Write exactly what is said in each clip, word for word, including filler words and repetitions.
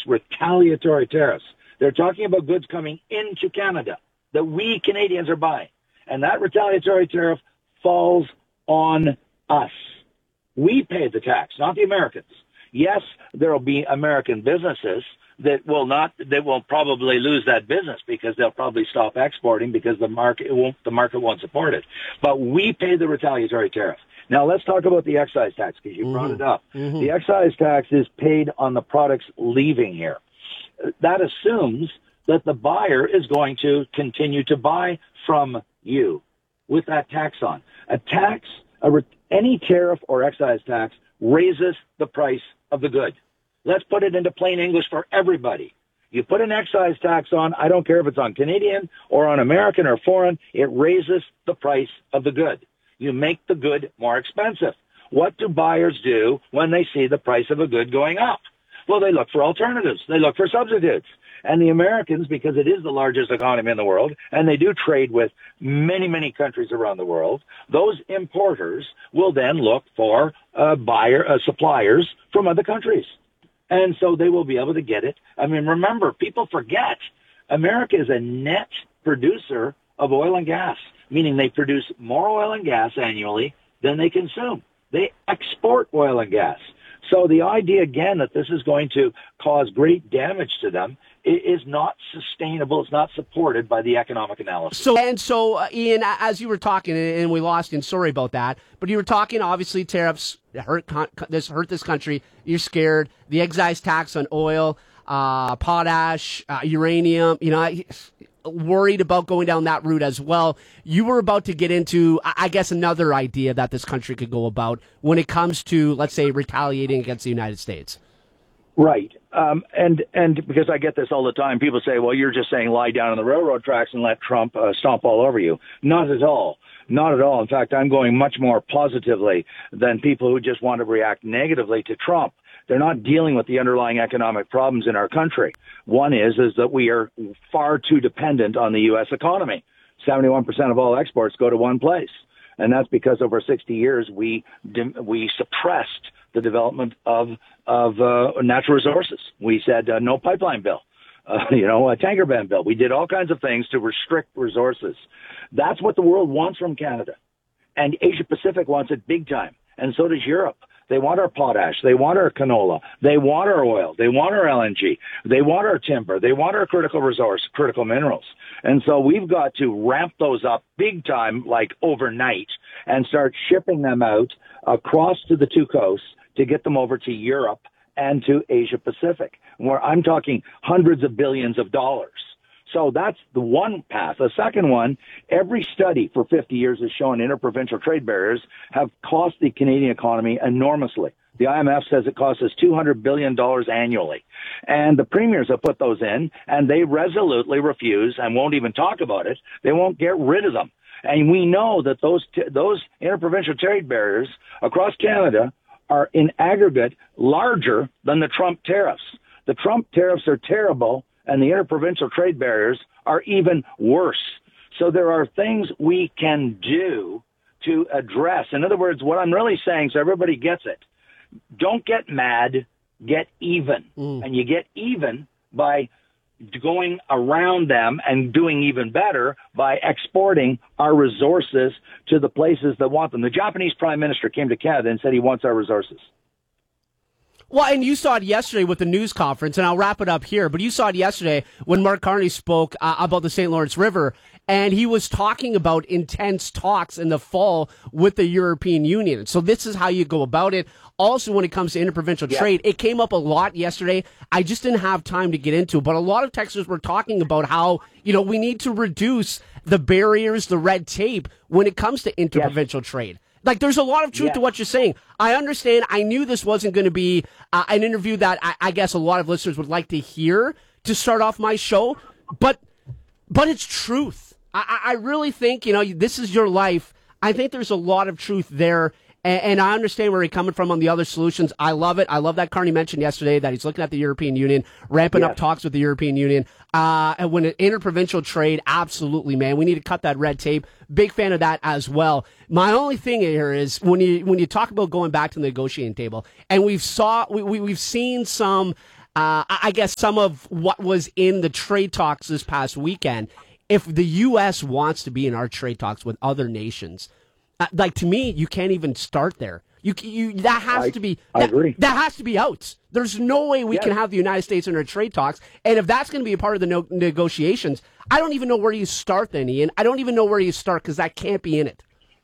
retaliatory tariffs. They're talking about goods coming into Canada that we Canadians are buying. And that retaliatory tariff falls on us. We pay the tax, not the Americans. Yes, there will be American businesses that will not, that will probably lose that business because they'll probably stop exporting because the market won't, the market won't support it. But we pay the retaliatory tariff. Now let's talk about the excise tax because you mm-hmm. brought it up. Mm-hmm. The excise tax is paid on the products leaving here. That assumes that the buyer is going to continue to buy from you with that tax on. A tax, a re- any tariff or excise tax raises the price of the good. Let's put it into plain English for everybody. You put an excise tax on, I don't care if it's on Canadian or on American or foreign, it raises the price of the good. You make the good more expensive. What do buyers do when they see the price of a good going up? Well, they look for alternatives. They look for substitutes. And the Americans, because it is the largest economy in the world, and they do trade with many, many countries around the world, those importers will then look for uh, buyer uh, suppliers from other countries. And so they will be able to get it. I mean, remember, people forget America is a net producer of oil and gas, meaning they produce more oil and gas annually than they consume. They export oil and gas. So the idea, again, that this is going to cause great damage to them is not sustainable. It's not supported by the economic analysis. So and so, uh, Ian, as you were talking, and we lost you, and sorry about that, but you were talking, obviously, tariffs hurt this hurt this country. You're scared. The excise tax on oil, uh, potash, uh, uranium, you know, worried about going down that route as well. You were about to get into, I guess, another idea that this country could go about when it comes to, let's say, retaliating against the United States. Right. Um, and, and because I get this all the time, people say, well, you're just saying lie down on the railroad tracks and let Trump uh, stomp all over you. Not at all. Not at all. In fact, I'm going much more positively than people who just want to react negatively to Trump. They're not dealing with the underlying economic problems in our country. One is, is that we are far too dependent on the U S economy. seventy-one percent of all exports go to one place. And that's because over sixty years, we, we suppressed the development of, of, uh, natural resources. We said, uh, no pipeline bill, uh, you know, a tanker ban bill. We did all kinds of things to restrict resources. That's what the world wants from Canada. And Asia Pacific wants it big time. And so does Europe. They want our potash. They want our canola. They want our oil. They want our L N G. They want our timber. They want our critical resource, critical minerals. And so we've got to ramp those up big time, like overnight, and start shipping them out across to the two coasts to get them over to Europe and to Asia Pacific, where I'm talking hundreds of billions of dollars. So that's the one path. The second one, every study for fifty years has shown interprovincial trade barriers have cost the Canadian economy enormously. The I M F says it costs us two hundred billion dollars annually. And the premiers have put those in, and they resolutely refuse and won't even talk about it. They won't get rid of them. And we know that those t- those interprovincial trade barriers across Canada are in aggregate larger than the Trump tariffs. The Trump tariffs are terrible, and the interprovincial trade barriers are even worse. So there are things we can do to address. In other words, what I'm really saying, so everybody gets it, don't get mad, get even. Mm. And you get even by going around them and doing even better by exporting our resources to the places that want them. The Japanese prime minister came to Canada and said he wants our resources. Well, and you saw it yesterday with the news conference, and I'll wrap it up here, but you saw it yesterday when Mark Carney spoke uh, about the Saint Lawrence River, and he was talking about intense talks in the fall with the European Union. So this is how you go about it. Also, when it comes to interprovincial yeah. trade, it came up a lot yesterday. I just didn't have time to get into it, but a lot of Texans were talking about how, you know, we need to reduce the barriers, the red tape when it comes to interprovincial yes. trade. Like, there's a lot of truth yeah. to what you're saying. I understand. I knew this wasn't going to be uh, an interview that I, I guess a lot of listeners would like to hear to start off my show, but but it's truth. I, I really think, you know, this is your life. I think there's a lot of truth there, and, and I understand where you're coming from on the other solutions. I love it. I love that Carney mentioned yesterday that he's looking at the European Union, ramping yes. up talks with the European Union. Uh, and when an interprovincial trade, absolutely, man, we need to cut that red tape. Big fan of that as well. My only thing here is when you when you talk about going back to the negotiating table, and we've saw we, we we've seen some uh, I guess, some of what was in the trade talks this past weekend. If the U S wants to be in our trade talks with other nations, uh, like to me, you can't even start there. You, you that has I, to be. I that, agree. That has to be out. There's no way we yes. can have the United States in our trade talks. And if that's going to be a part of the no- negotiations, I don't even know where you start then, Ian. I don't even know where you start because that can't be in it.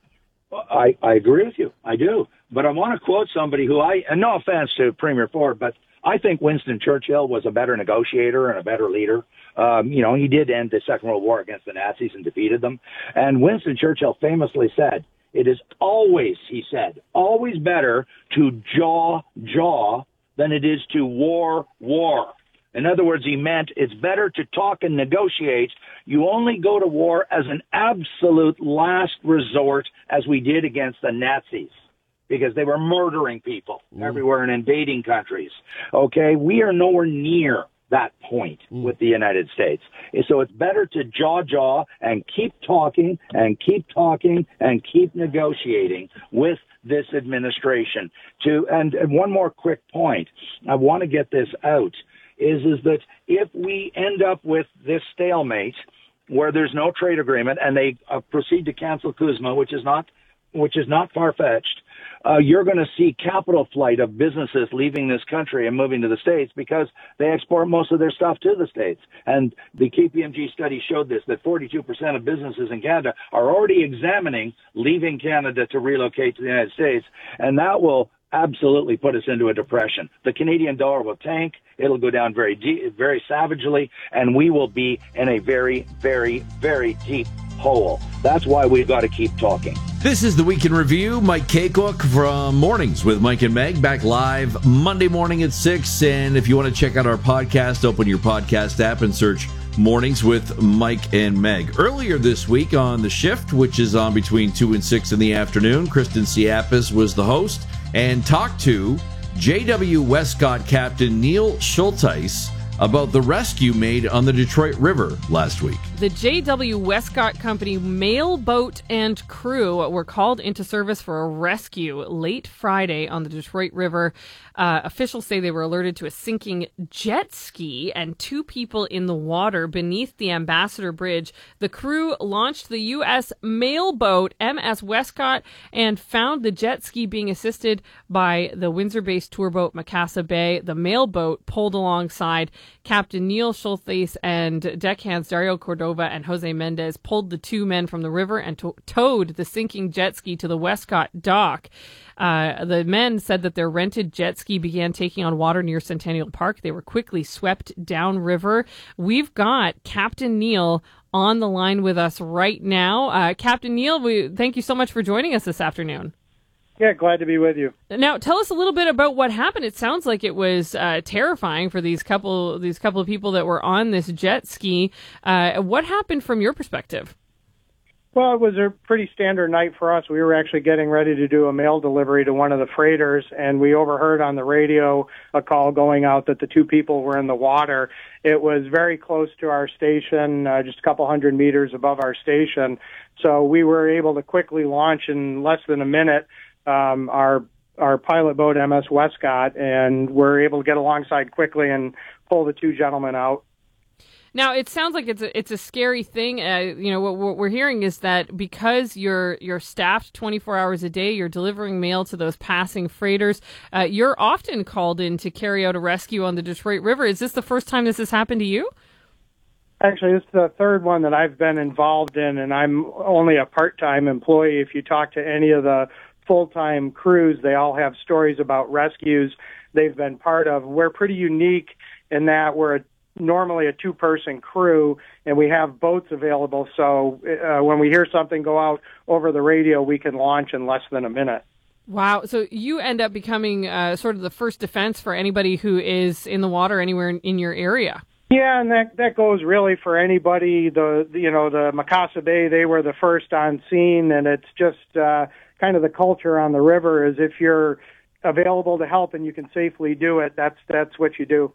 I, I agree with you. I do. But I want to quote somebody who I, and no offense to Premier Ford, but I think Winston Churchill was a better negotiator and a better leader. Um, you know, he did end the Second World War against the Nazis and defeated them. And Winston Churchill famously said, it is always, he said, always better to jaw, jaw than it is to war, war. In other words, he meant it's better to talk and negotiate. You only go to war as an absolute last resort, as we did against the Nazis, because they were murdering people mm. everywhere and invading countries. Okay, we are nowhere near that point mm. with the United States. So it's better to jaw-jaw and keep talking and keep talking and keep negotiating with this administration. To and, and one more quick point, I want to get this out, is, is that if we end up with this stalemate where there's no trade agreement and they uh, proceed to cancel CUSMA, which is not which is not far-fetched, uh, you're going to see capital flight of businesses leaving this country and moving to the States because they export most of their stuff to the States. And the K P M G study showed this, that forty-two percent of businesses in Canada are already examining leaving Canada to relocate to the United States, and that will absolutely put us into a depression. The Canadian dollar will tank. It'll go down very deep, very savagely, and we will be in a very, very, very deep hole. That's why we've got to keep talking. This is the Week in Review. Mike Kaycook from Mornings with Mike and Meg, back live Monday morning at six. And if you want to check out our podcast, open your podcast app and search Mornings with Mike and Meg. Earlier this week on The Shift, which is on between two and six in the afternoon, Kristen Siapis was the host and talked to J W Westcott Captain Neil Schultheis about the rescue made on the Detroit River last week. The J W Westcott Company mail boat and crew were called into service for a rescue late Friday on the Detroit River. Uh, officials say they were alerted to a sinking jet ski and two people in the water beneath the Ambassador Bridge. The crew launched the U S mail boat M S Westcott and found the jet ski being assisted by the Windsor-based tour boat Macassa Bay. The mail boat pulled alongside. Captain Neil Schultheis and deckhands Dario Cordova and Jose Mendez pulled the two men from the river and to- towed the sinking jet ski to the Westcott dock. Uh, the men said that their rented jet ski began taking on water near Centennial Park. They were quickly swept downriver. We've got Captain Neil on the line with us right now. Uh, Captain Neil, we thank you so much for joining us this afternoon. Yeah, glad to be with you. Now, tell us a little bit about what happened. It sounds like it was uh, terrifying for these couple these couple of people that were on this jet ski. Uh, what happened from your perspective? Well, it was a pretty standard night for us. We were actually getting ready to do a mail delivery to one of the freighters, and we overheard on the radio a call going out that the two people were in the water. It was very close to our station, uh, just a couple hundred meters above our station. So we were able to quickly launch in less than a minute Um, our our pilot boat, M S Westcott, and we're able to get alongside quickly and pull the two gentlemen out. Now, it sounds like it's a, it's a scary thing. Uh, you know, what, what we're hearing is that because you're you're staffed twenty-four hours a day, you're delivering mail to those passing freighters, uh, you're often called in to carry out a rescue on the Detroit River. Is this the first time this has happened to you? Actually, this is the third one that I've been involved in, and I'm only a part-time employee. If you talk to any of the full-time crews, they all have stories about rescues they've been part of. We're pretty unique in that we're a, normally a two-person crew, and we have boats available, so uh, when we hear something go out over the radio, we can launch in less than a minute. Wow. So you end up becoming uh, sort of the first defense for anybody who is in the water anywhere in, in your area. Yeah, and that that goes really for anybody. The, the you know the Macassa Bay, they were the first on scene, and it's just uh, kind of the culture on the river is if you're available to help and you can safely do it, that's that's what you do.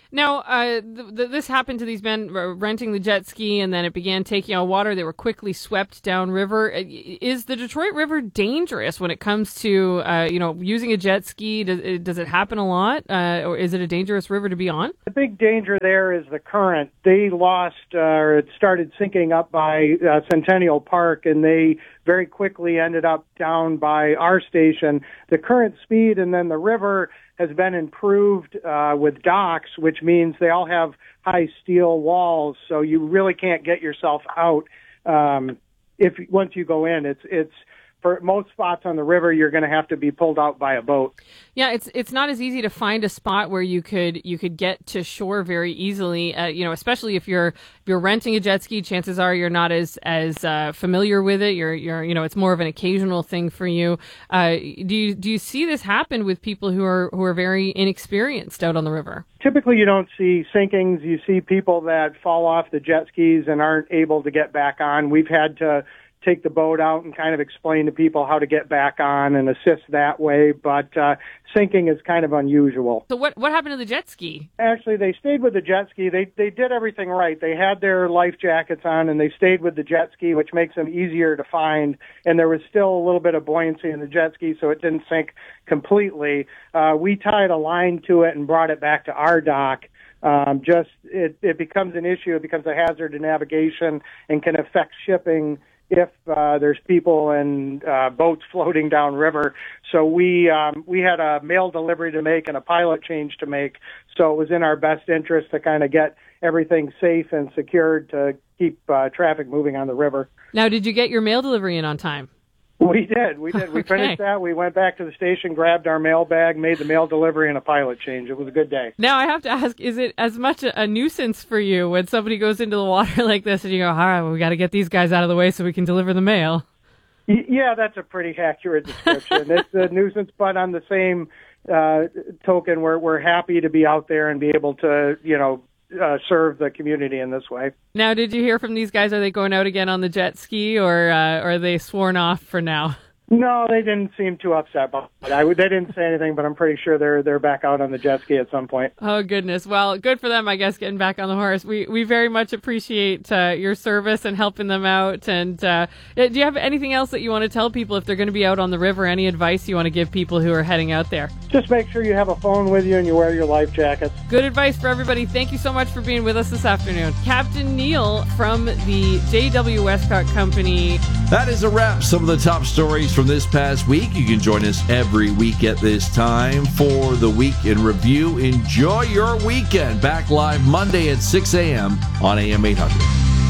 Now, uh, th- th- this happened to these men uh, renting the jet ski, and then it began taking on water. They were quickly swept downriver. Uh, Is the Detroit River dangerous when it comes to, uh, you know, using a jet ski? Does it, does it happen a lot, uh, or is it a dangerous river to be on? The big danger there is the current. They lost, uh, or it started sinking up by uh, Centennial Park, and they very quickly ended up down by our station. The current speed and then the river has been improved uh, with docks, which means they all have high steel walls, so you really can't get yourself out um, if once you go in. It's it's for most spots on the river, you're going to have to be pulled out by a boat. Yeah, it's it's not as easy to find a spot where you could you could get to shore very easily. Uh, you know, especially if you're if you're renting a jet ski, chances are you're not as as uh, familiar with it. You're you're you know, it's more of an occasional thing for you. Uh, do you do you see this happen with people who are who are very inexperienced out on the river? Typically, you don't see sinkings. You see people that fall off the jet skis and aren't able to get back on. We've had to take the boat out and kind of explain to people how to get back on and assist that way. But uh, sinking is kind of unusual. So what what happened to the jet ski? Actually, they stayed with the jet ski. They they did everything right. They had their life jackets on, and they stayed with the jet ski, which makes them easier to find. And there was still a little bit of buoyancy in the jet ski, so it didn't sink completely. Uh, we tied a line to it and brought it back to our dock. Um, just it, it becomes an issue. It becomes a hazard to navigation and can affect shipping if uh, there's people and uh, boats floating downriver. So we um, we had a mail delivery to make and a pilot change to make, so it was in our best interest to kind of get everything safe and secured to keep uh, traffic moving on the river. Now, did you get your mail delivery in on time? We did. We did. We Okay. finished that. We went back to the station, grabbed our mail bag, made the mail delivery, and a pilot change. It was a good day. Now, I have to ask, is it as much a, a nuisance for you when somebody goes into the water like this and you go, all right, well, we got to get these guys out of the way so we can deliver the mail? Y- Yeah, that's a pretty accurate description. It's a nuisance, but on the same uh, token, we're we're happy to be out there and be able to, you know, uh, serve the community in this way. Now, did you hear from these guys? Are they going out again on the jet ski, or, uh, or are they sworn off for now? No, they didn't seem too upset about it. I, they didn't say anything, but I'm pretty sure they're they're back out on the jet ski at some point. Oh, goodness. Well, good for them, I guess, getting back on the horse. We we very much appreciate uh, your service and helping them out. And uh, do you have anything else that you want to tell people if they're going to be out on the river? Any advice you want to give people who are heading out there? Just make sure you have a phone with you and you wear your life jackets. Good advice for everybody. Thank you so much for being with us this afternoon. Captain Neil from the J W Westcott Company. That is a wrap. Some of the top stories from this past week. You can join us every week at this time for the Week in Review. Enjoy your weekend. Back live Monday at six a.m. on A M eight hundred.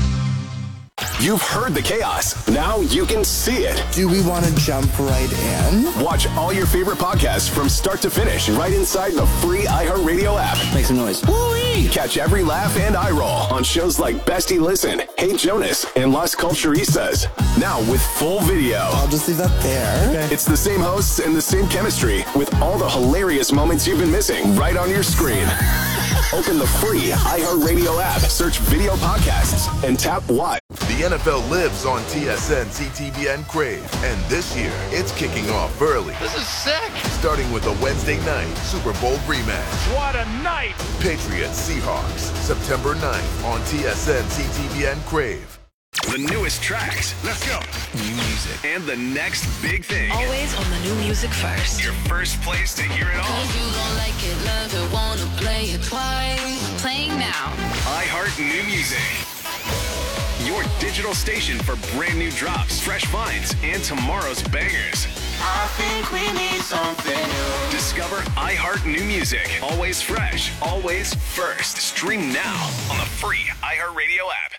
You've heard the chaos. Now you can see it. Do we want to jump right in? Watch all your favorite podcasts from start to finish right inside the free iHeartRadio app. Make some noise. Woo-wee! Catch every laugh and eye roll on shows like Bestie Listen, Hey Jonas, and Las Culturistas. Now with full video. I'll just leave that there. Okay. It's the same hosts and the same chemistry with all the hilarious moments you've been missing right on your screen. Open the free iHeartRadio app, search video podcasts, and tap Watch. The N F L lives on T S N, C T V N Crave, and this year it's kicking off early. This is sick. Starting with a Wednesday night Super Bowl rematch. What a night. Patriots Seahawks, September ninth on T S N, C T V N Crave. The newest tracks. Let's go. New music. And the next big thing. Always on the new music first. Your first place to hear it all. Cause you gon' like it, love it, wanna play it twice. Playing now. iHeart New Music. Your digital station for brand new drops, fresh finds, and tomorrow's bangers. I think we need something new. Discover iHeart New Music. Always fresh, always first. Stream now on the free iHeartRadio app.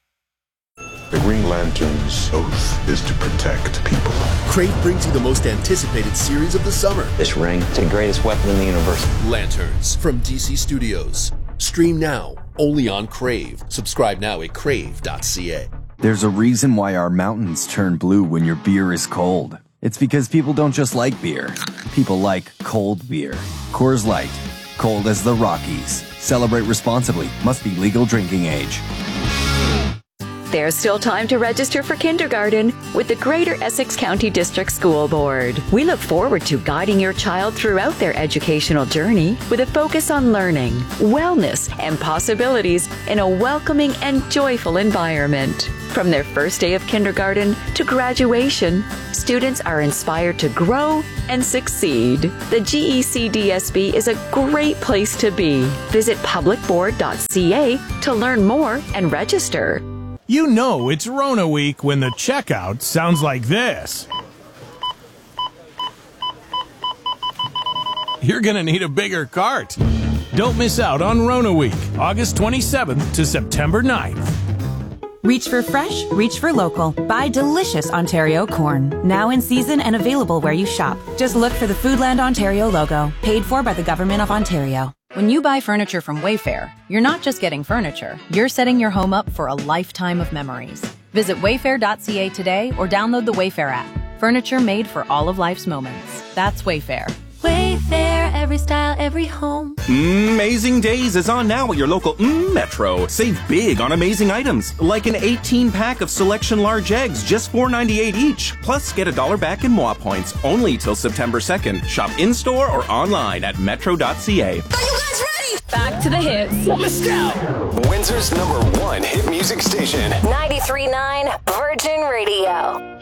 The Green Lantern's oath is to protect people. Crave brings you the most anticipated series of the summer. This ring is the greatest weapon in the universe. Lanterns from D C Studios. Stream now, only on Crave. Subscribe now at crave dot c a. There's a reason why our mountains turn blue when your beer is cold. It's because people don't just like beer. People like cold beer. Coors Light. Cold as the Rockies. Celebrate responsibly. Must be legal drinking age. There's still time to register for kindergarten with the Greater Essex County District School Board. We look forward to guiding your child throughout their educational journey with a focus on learning, wellness, and possibilities in a welcoming and joyful environment. From their first day of kindergarten to graduation, students are inspired to grow and succeed. The G E C D S B is a great place to be. Visit public board dot c a to learn more and register. You know it's Rona week when the checkout sounds like this. You're gonna need a bigger cart. Don't miss out on Rona week, August twenty-seventh to September ninth. Reach for fresh, reach for local. Buy delicious Ontario corn. Now in season and available where you shop. Just look for the Foodland Ontario logo. Paid for by the Government of Ontario. When you buy furniture from Wayfair, you're not just getting furniture. You're setting your home up for a lifetime of memories. Visit wayfair dot c a today or download the Wayfair app. Furniture made for all of life's moments. That's Wayfair. Wayfair, every style, every home. Amazing Days is on now at your local mm, Metro. Save big on amazing items, like an eighteen pack of Selection large eggs, just four dollars and ninety-eight cents each. Plus, get a dollar back in M O A points, only till September second. Shop in-store or online at metro dot c a. Are you guys ready? Back to the hits. Let's go! Windsor's number one hit music station. ninety-three point nine Virgin Radio.